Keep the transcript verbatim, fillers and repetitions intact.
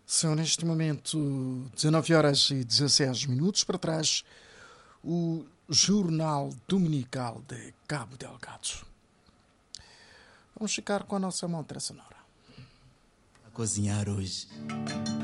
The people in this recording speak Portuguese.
São neste momento dezanove horas e dezesseis minutos. Para trás, o Jornal Dominical de Cabo Delgado. Vamos ficar com a nossa montra sonora. A cozinhar hoje.